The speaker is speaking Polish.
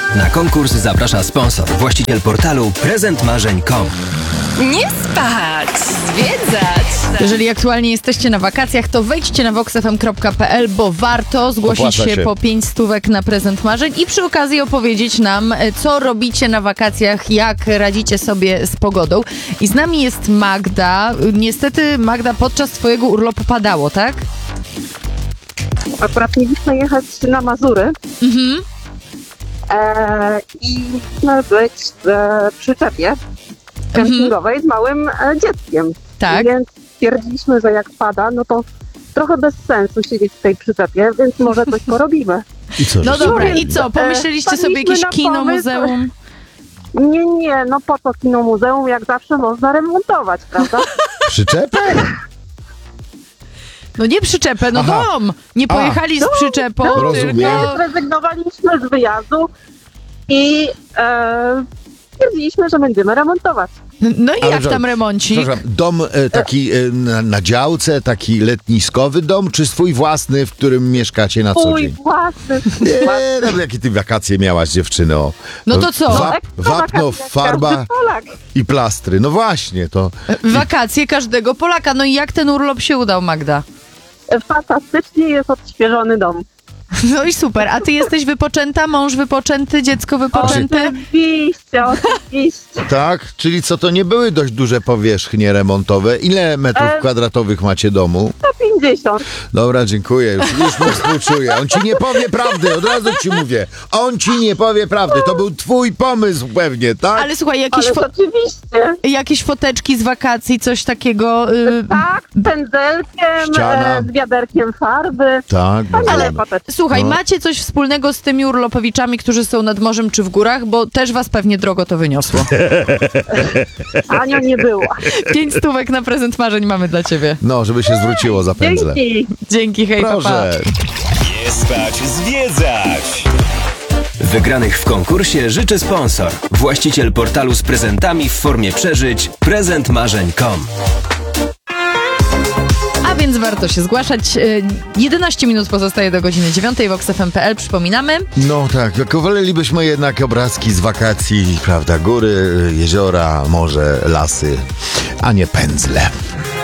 Na konkurs zaprasza sponsor, właściciel portalu prezentmarzeń.com. Nie spać, zwiedzać. Jeżeli aktualnie jesteście na wakacjach, to wejdźcie na voxfm.pl, bo warto zgłosić się po 5 stówek na prezent marzeń i przy okazji opowiedzieć nam, co robicie na wakacjach, jak radzicie sobie z pogodą. I z nami jest Magda. Niestety, Magda, podczas twojego urlopu padało, tak? Akurat mieliśmy jechać na Mazury i mieliśmy być w przyczepie kempingowej z małym dzieckiem. Tak. Więc stwierdziliśmy, że jak pada, no to trochę bez sensu siedzieć w tej przyczepie, więc może coś porobimy. I co? No dobra, i więc, co? Pomyśleliście sobie wpadliśmy jakieś na kino, pomysł. muzeum? Nie, no po co kino muzeum, jak zawsze można remontować, prawda? Przyczepę? No nie przyczepę, no Aha. dom! Nie pojechali z przyczepą, rozumiem. tylko... Zrezygnowaliśmy z wyjazdu i stwierdziliśmy, że będziemy remontować. No i Ale jak że- tam remoncik? Przepraszam, dom taki na działce, taki letniskowy dom, czy swój własny, w którym mieszkacie na co Twój dzień? własny. Nie, no jakie ty wakacje miałaś, dziewczyno? No to co? Wapno, farba Polak. i plastry. No właśnie, to... Wakacje każdego Polaka. No i jak ten urlop się udał, Magda? Fantastycznie jest odświeżony dom. No i super. A ty jesteś wypoczęta? Mąż wypoczęty? Dziecko wypoczęte? Oczywiście. Tak? Czyli co, to nie były dość duże powierzchnie remontowe? Ile metrów kwadratowych macie domu? 150. Dobra, dziękuję. Już mu współczuję. On ci nie powie prawdy, od razu ci mówię. On ci nie powie prawdy. To był twój pomysł pewnie, tak? Ale słuchaj, Ale oczywiście. jakieś foteczki z wakacji, coś takiego... Tak, z pędzelkiem, Ściana. z wiaderkiem farby. Tak, Ale no. Słuchaj, No. macie coś wspólnego z tymi urlopowiczami, którzy są nad morzem czy w górach? Bo też was pewnie drogo to wyniosło. Ania nie była. 5 stówek na prezent marzeń mamy dla ciebie. No, żeby się zwróciło za pędzle. Dzięki. Dzięki, hej, papa. Proszę. Nie spać, zwiedzać. Wygranych w konkursie życzy sponsor, właściciel portalu z prezentami w formie przeżyć prezentmarzeń.com. A więc warto się zgłaszać. 11 minut pozostaje do godziny 9. voxfm.pl, przypominamy. No tak, tylko wolelibyśmy jednak obrazki z wakacji, prawda, góry, jeziora, morze, lasy, a nie pędzle.